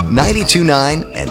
92.9 and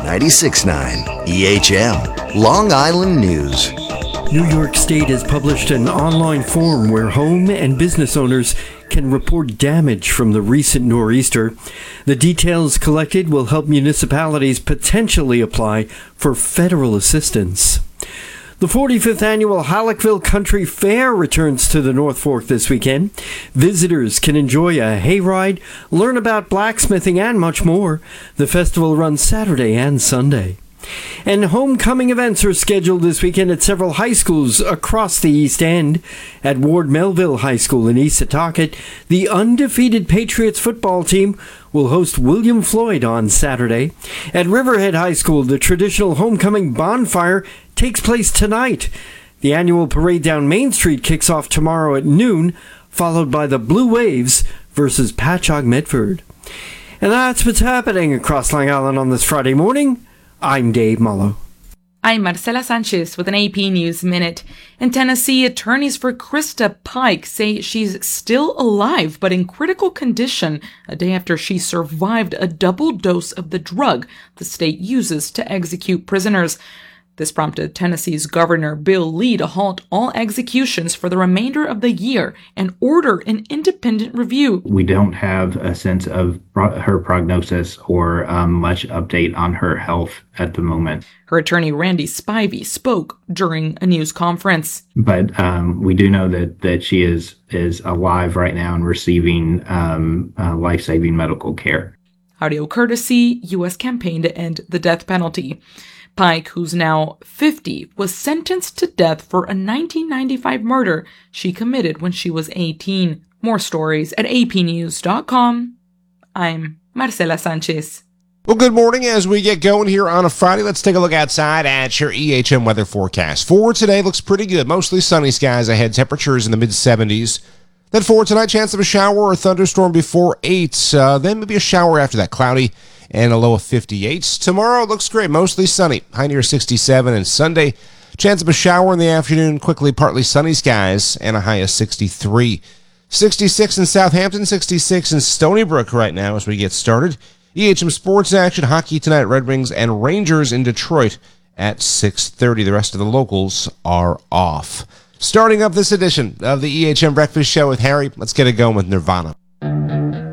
96.9. EHM, Long Island News. New York State has published an online form where home and business owners can report damage from the recent nor'easter. The details collected will help municipalities potentially apply for federal assistance. The 45th annual Halleckville Country Fair returns to the North Fork this weekend. Visitors can enjoy a hayride, learn about blacksmithing, and much more. The festival runs Saturday and Sunday. And homecoming events are scheduled this weekend at several high schools across the East End. At Ward Melville High School in East Setauket, the undefeated Patriots football team will host William Floyd on Saturday. At Riverhead High School, the traditional homecoming bonfire takes place tonight. The annual parade down Main Street kicks off tomorrow at noon, followed by the Blue Waves versus Patchogue Medford. And that's what's happening across Long Island on this Friday morning. I'm Dave Mullo. I'm Marcela Sanchez with an AP News Minute. In Tennessee, attorneys for Krista Pike say she's still alive but in critical condition a day after she survived a double dose of the drug the state uses to execute prisoners. This prompted Tennessee's Governor Bill Lee to halt all executions for the remainder of the year and order an independent review. We don't have a sense of her prognosis or much update on her health at the moment. Her attorney Randy Spivey spoke during a news conference. But we do know that she is alive right now and receiving life-saving medical care. Audio courtesy, U.S. campaign to end the death penalty. Pike, who's now 50, was sentenced to death for a 1995 murder she committed when she was 18. More stories at apnews.com. I'm Marcela Sanchez. Well, good morning. As we get going here on a Friday, let's take a look outside at your EHM weather forecast. For today, looks pretty good. Mostly sunny skies ahead. Temperatures in the mid-70s. Then for tonight, chance of a shower or thunderstorm before 8. Then maybe a shower after that. Cloudy and a low of 58. Tomorrow looks great. Mostly sunny. High near 67. And Sunday, chance of a shower in the afternoon. Quickly partly sunny skies and a high of 63. 66 in Southampton. 66 in Stony Brook right now as we get started. EHM sports action. Hockey tonight. Red Wings and Rangers in Detroit at 6:30. The rest of the locals are off. Starting up this edition of the EHM Breakfast Show with Harry, let's get it going with Nirvana.